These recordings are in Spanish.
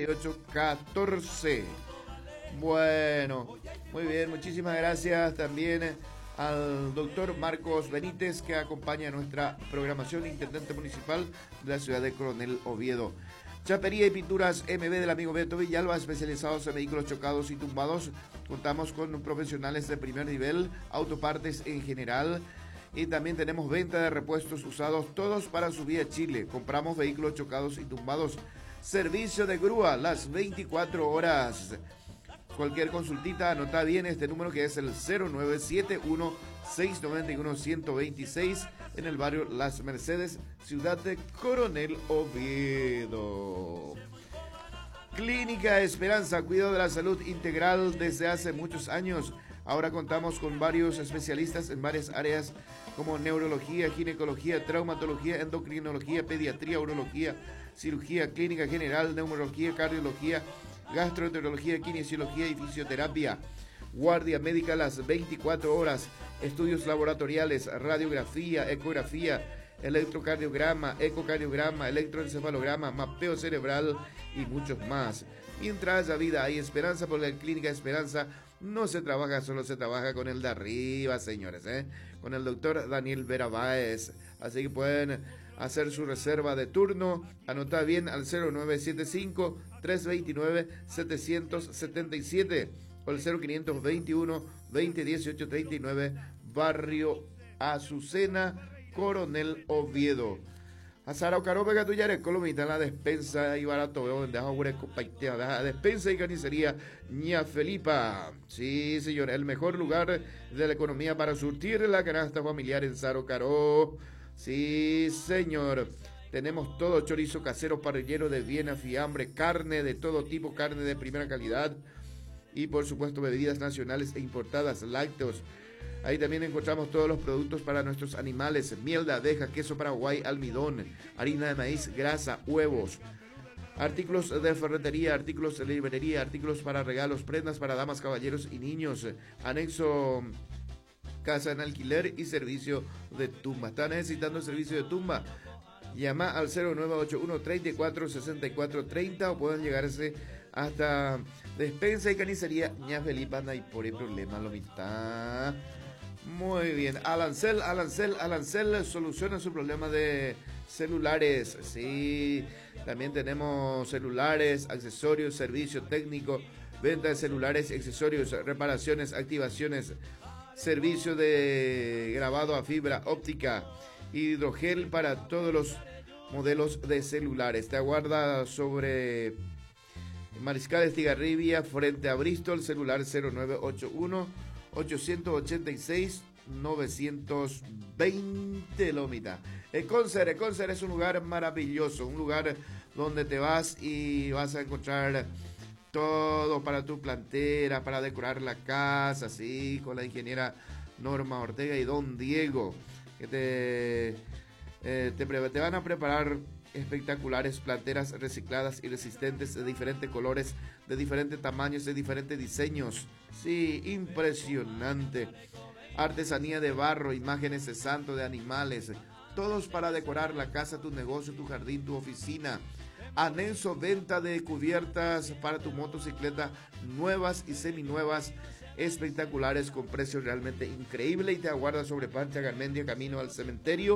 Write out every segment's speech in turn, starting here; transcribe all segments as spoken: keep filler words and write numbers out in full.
y ocho catorce. Bueno, muy bien, muchísimas gracias también al doctor Marcos Benítez, que acompaña nuestra programación, intendente municipal de la ciudad de Coronel Oviedo. Chapería y pinturas M B del amigo Beto Villalba, especializados en vehículos chocados y tumbados. Contamos con profesionales de primer nivel, autopartes en general, y también tenemos venta de repuestos usados, todos para su vía a Chile. Compramos vehículos chocados y tumbados. Servicio de grúa las veinticuatro horas. Cualquier consultita, anota bien este número, que es el cero nueve siete uno, seis nueve uno, uno dos seis, en el barrio Las Mercedes, ciudad de Coronel Oviedo. Clínica Esperanza, cuidado de la salud integral desde hace muchos años. Ahora contamos con varios especialistas en varias áreas como neurología, ginecología, traumatología, endocrinología, pediatría, urología, cirugía, clínica general, neumología, cardiología, gastroenterología, kinesiología y fisioterapia. Guardia médica las veinticuatro horas, estudios laboratoriales, radiografía, ecografía, electrocardiograma, ecocardiograma, electroencefalograma, mapeo cerebral y muchos más. Mientras haya vida hay esperanza, porque en Clínica Esperanza no se trabaja, solo se trabaja con el de arriba, señores, ¿eh? Con el doctor Daniel Vera Báez. Así que pueden hacer su reserva de turno. Anota bien al cero nueve siete cinco, tres dos nueve, siete siete siete o el cero cinco dos uno, veinte dieciocho treinta y nueve, Barrio Azucena, Coronel Oviedo. Azara Carope Gatuyare, Colomita, la despensa y barato, donde la despensa y carnicería Ña Felipa. Sí, señor, el mejor lugar de la economía para surtir la canasta familiar en Zaro Caró. Sí, señor. Tenemos todo: chorizo casero, parrillero de Viena, fiambre, carne de todo tipo, carne de primera calidad y por supuesto bebidas nacionales e importadas, lácteos. Ahí también encontramos todos los productos para nuestros animales: miel de abeja, queso paraguay, almidón, harina de maíz, grasa, huevos, artículos de ferretería, artículos de librería, artículos para regalos, prendas para damas, caballeros y niños, anexo casa en alquiler y servicio de tumba. ¿Está necesitando el servicio de tumba? Llama al cero nueve ocho uno, treinta y cuatro, sesenta y cuatro treinta o pueden llegarse hasta despensa y carnicería Ña Felipa, no hay por el problema, lo mitad. Muy bien, Alancel, Alancel, Alancel soluciona su problema de celulares. Sí, también tenemos celulares, accesorios, servicio técnico, venta de celulares, accesorios, reparaciones, activaciones, servicio de grabado a fibra óptica, hidrogel para todos los modelos de celulares. Te aguarda sobre Mariscal Estigarribia, frente a Bristol, celular cero nueve ocho uno, ocho ocho seis, nueve dos cero, Lomita. Econcer, Econcer es un lugar maravilloso, un lugar donde te vas y vas a encontrar todo para tu plantera, para decorar la casa, sí, con la ingeniera Norma Ortega y don Diego, que te, eh, te, te van a preparar espectaculares planteras recicladas y resistentes de diferentes colores, de diferentes tamaños, de diferentes diseños. Sí, impresionante. Artesanía de barro, imágenes de santo, de animales, todos para decorar la casa, tu negocio, tu jardín, tu oficina. Anexo, venta de cubiertas para tu motocicleta, nuevas y seminuevas, espectaculares, con precios realmente increíbles, y te aguarda sobre Pancha Garmendia, camino al cementerio,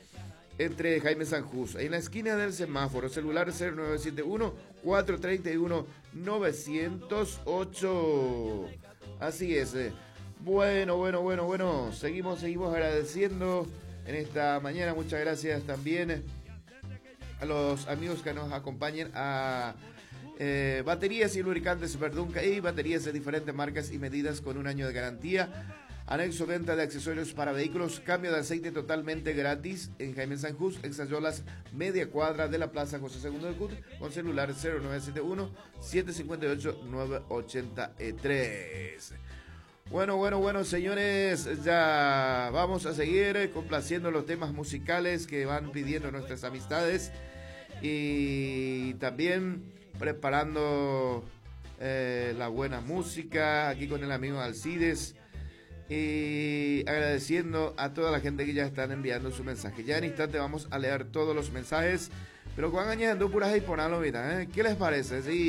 entre Jaime Sanjus, en la esquina del semáforo. Celular cero nueve siete uno, cuatro tres uno, nueve cero ocho. Así es. Bueno, bueno, bueno, bueno. Seguimos, seguimos agradeciendo en esta mañana. Muchas gracias también a los amigos que nos acompañan a eh, baterías y lubricantes Verdunca y baterías de diferentes marcas y medidas con un año de garantía. Anexo, venta de accesorios para vehículos, cambio de aceite totalmente gratis en Jaime Sanjus, Exayolas, media cuadra de la Plaza José segundo de Cut, con celular cero nueve siete uno, siete cinco ocho, nueve ocho tres. Bueno, bueno, bueno, señores, ya vamos a seguir complaciendo los temas musicales que van pidiendo nuestras amistades y también preparando eh, la buena música aquí con el amigo Alcides. Y agradeciendo a toda la gente que ya están enviando su mensaje. Ya en instante vamos a leer todos los mensajes, pero cuando añadiendo puras y ponalo, mira, ¿eh? ¿Qué les parece? Sí.